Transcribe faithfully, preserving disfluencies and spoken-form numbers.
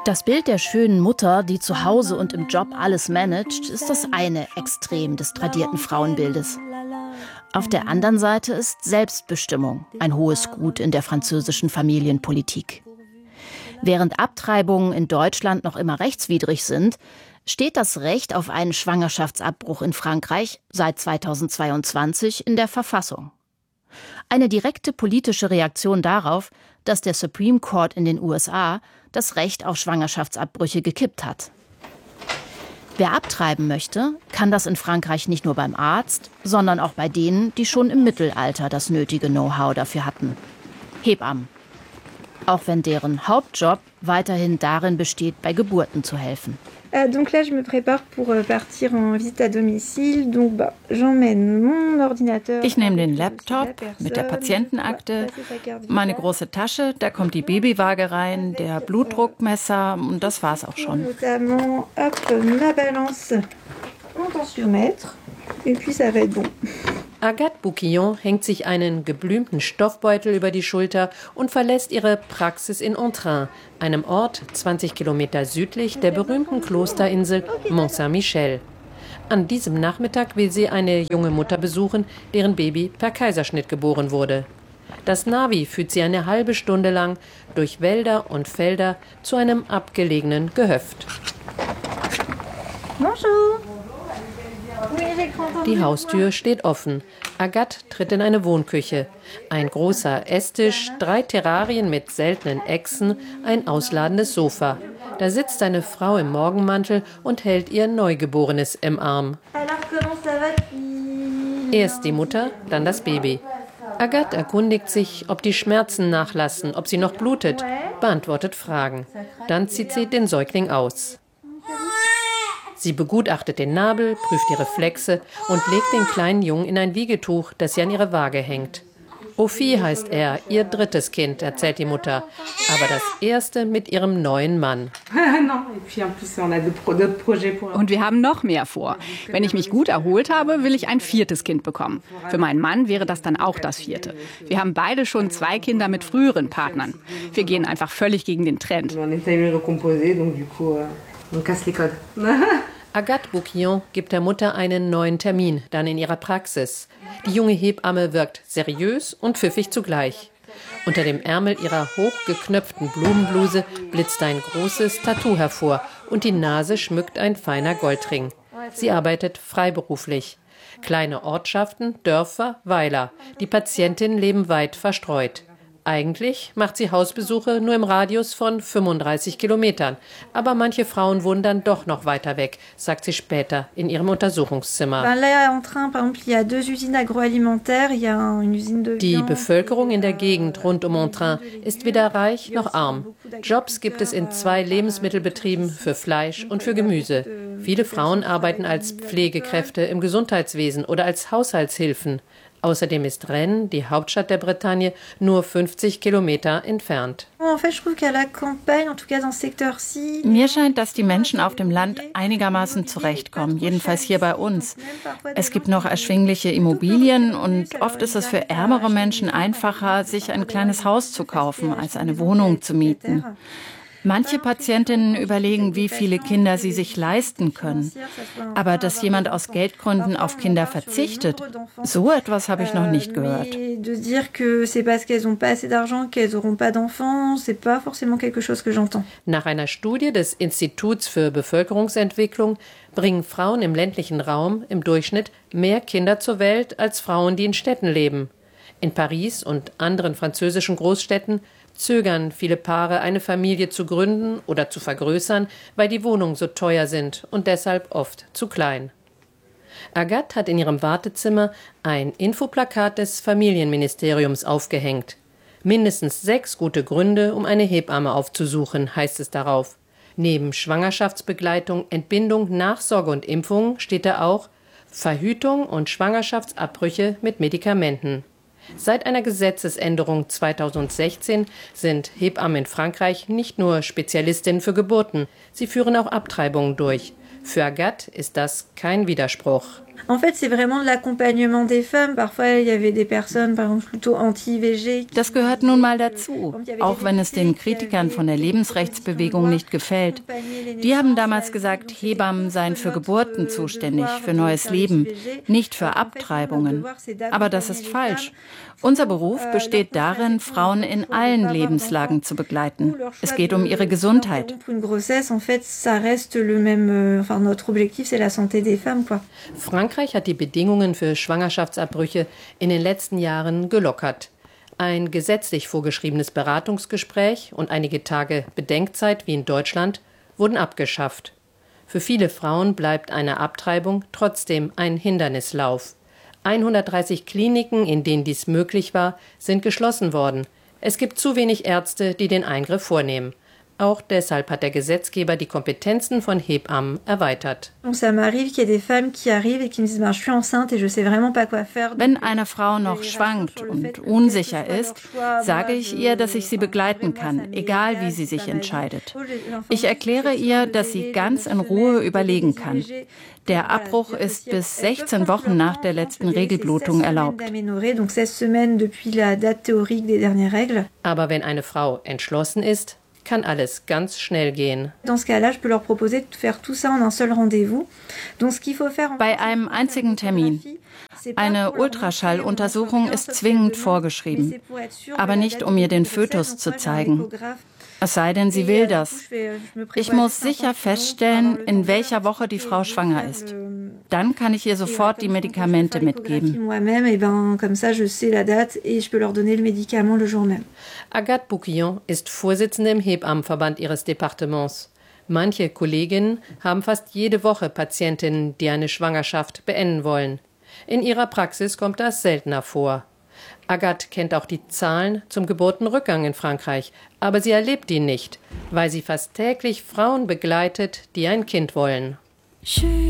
Das Bild der schönen Mutter, die zu Hause und im Job alles managt, ist das eine Extrem des tradierten Frauenbildes. Auf der anderen Seite ist Selbstbestimmung ein hohes Gut in der französischen Familienpolitik. Während Abtreibungen in Deutschland noch immer rechtswidrig sind, steht das Recht auf einen Schwangerschaftsabbruch in Frankreich seit zweitausendzweiundzwanzig in der Verfassung. Eine direkte politische Reaktion darauf, dass der Supreme Court in den U S A das Recht auf Schwangerschaftsabbrüche gekippt hat. Wer abtreiben möchte, kann das in Frankreich nicht nur beim Arzt, sondern auch bei denen, die schon im Mittelalter das nötige Know-how dafür hatten. Hebammen. Auch wenn deren Hauptjob weiterhin darin besteht, bei Geburten zu helfen. Donc là, je me prépare pour partir en visite à domicile. Donc bah, j'emmène mon ordinateur. Ich nehme den Laptop mit der Patientenakte, meine große Tasche, da kommt die Babywaage rein, der Blutdruckmesser und das war's auch schon. Notamment, hop, ma balance, mon tensiomètre, et puis ça va être bon. Agathe Bouquillon hängt sich einen geblümten Stoffbeutel über die Schulter und verlässt ihre Praxis in Entrain, einem Ort zwanzig Kilometer südlich der berühmten Klosterinsel Mont-Saint-Michel. An diesem Nachmittag will sie eine junge Mutter besuchen, deren Baby per Kaiserschnitt geboren wurde. Das Navi führt sie eine halbe Stunde lang durch Wälder und Felder zu einem abgelegenen Gehöft. Bonjour. Die Haustür steht offen. Agathe tritt in eine Wohnküche. Ein großer Esstisch, drei Terrarien mit seltenen Echsen, ein ausladendes Sofa. Da sitzt eine Frau im Morgenmantel und hält ihr Neugeborenes im Arm. Erst die Mutter, dann das Baby. Agathe erkundigt sich, ob die Schmerzen nachlassen, ob sie noch blutet, beantwortet Fragen. Dann zieht sie den Säugling aus. Sie begutachtet den Nabel, prüft die Reflexe und legt den kleinen Jungen in ein Wiegetuch, das sie an ihre Waage hängt. Ophie heißt er, ihr drittes Kind, erzählt die Mutter, aber das erste mit ihrem neuen Mann. Und wir haben noch mehr vor. Wenn ich mich gut erholt habe, will ich ein viertes Kind bekommen. Für meinen Mann wäre das dann auch das vierte. Wir haben beide schon zwei Kinder mit früheren Partnern. Wir gehen einfach völlig gegen den Trend. Agathe Bouquillon gibt der Mutter einen neuen Termin, dann in ihrer Praxis. Die junge Hebamme wirkt seriös und pfiffig zugleich. Unter dem Ärmel ihrer hochgeknöpften Blumenbluse blitzt ein großes Tattoo hervor und die Nase schmückt ein feiner Goldring. Sie arbeitet freiberuflich. Kleine Ortschaften, Dörfer, Weiler. Die Patientinnen leben weit verstreut. Eigentlich macht sie Hausbesuche nur im Radius von fünfunddreißig Kilometern. Aber manche Frauen wohnen dann doch noch weiter weg, sagt sie später in ihrem Untersuchungszimmer. Die Bevölkerung in der Gegend rund um Entrain ist weder reich noch arm. Jobs gibt es in zwei Lebensmittelbetrieben für Fleisch und für Gemüse. Viele Frauen arbeiten als Pflegekräfte im Gesundheitswesen oder als Haushaltshilfen. Außerdem ist Rennes, die Hauptstadt der Bretagne, nur fünfzig Kilometer entfernt. Mir scheint, dass die Menschen auf dem Land einigermaßen zurechtkommen, jedenfalls hier bei uns. Es gibt noch erschwingliche Immobilien und oft ist es für ärmere Menschen einfacher, sich ein kleines Haus zu kaufen, als eine Wohnung zu mieten. Manche Patientinnen überlegen, wie viele Kinder sie sich leisten können. Aber dass jemand aus Geldgründen auf Kinder verzichtet, so etwas habe ich noch nicht gehört. Nach einer Studie des Instituts für Bevölkerungsentwicklung bringen Frauen im ländlichen Raum im Durchschnitt mehr Kinder zur Welt als Frauen, die in Städten leben. In Paris und anderen französischen Großstädten zögern viele Paare, eine Familie zu gründen oder zu vergrößern, weil die Wohnungen so teuer sind und deshalb oft zu klein. Agathe hat in ihrem Wartezimmer ein Infoplakat des Familienministeriums aufgehängt. Mindestens sechs gute Gründe, um eine Hebamme aufzusuchen, heißt es darauf. Neben Schwangerschaftsbegleitung, Entbindung, Nachsorge und Impfung steht da auch Verhütung und Schwangerschaftsabbrüche mit Medikamenten. Seit einer Gesetzesänderung zweitausendsechzehn sind Hebammen in Frankreich nicht nur Spezialistinnen für Geburten, sie führen auch Abtreibungen durch. Für Agathe ist das kein Widerspruch. En fait, c'est vraiment de l'accompagnement des femmes. Parfois, il y avait des personnes, par exemple, plutôt anti-V G. Das gehört nun mal dazu, auch wenn es den Kritikern von der Lebensrechtsbewegung nicht gefällt. Die haben damals gesagt, Hebammen seien für Geburten zuständig, für neues Leben, nicht für Abtreibungen. Aber das ist falsch. Unser Beruf besteht darin, Frauen in allen Lebenslagen zu begleiten. Es geht um ihre Gesundheit. Frankreich hat die Bedingungen für Schwangerschaftsabbrüche in den letzten Jahren gelockert. Ein gesetzlich vorgeschriebenes Beratungsgespräch und einige Tage Bedenkzeit wie in Deutschland wurden abgeschafft. Für viele Frauen bleibt eine Abtreibung trotzdem ein Hindernislauf. hundertdreißig Kliniken, in denen dies möglich war, sind geschlossen worden. Es gibt zu wenig Ärzte, die den Eingriff vornehmen. Auch deshalb hat der Gesetzgeber die Kompetenzen von Hebammen erweitert. Wenn eine Frau noch schwankt und unsicher ist, sage ich ihr, dass ich sie begleiten kann, egal wie sie sich entscheidet. Ich erkläre ihr, dass sie ganz in Ruhe überlegen kann. Der Abbruch ist bis sechzehn Wochen nach der letzten Regelblutung erlaubt. Aber wenn eine Frau entschlossen ist, kann alles ganz schnell gehen. Bei einem einzigen Termin. Eine Ultraschalluntersuchung ist zwingend vorgeschrieben, aber nicht, um mir den Fötus zu zeigen. Es sei denn, sie will das. Ich muss sicher feststellen, in welcher Woche die Frau schwanger ist. Dann kann ich ihr sofort die Medikamente mitgeben. Agathe Bouquillon ist Vorsitzende im Hebammenverband ihres Departements. Manche Kolleginnen haben fast jede Woche Patientinnen, die eine Schwangerschaft beenden wollen. In ihrer Praxis kommt das seltener vor. Agathe kennt auch die Zahlen zum Geburtenrückgang in Frankreich, aber sie erlebt ihn nicht, weil sie fast täglich Frauen begleitet, die ein Kind wollen.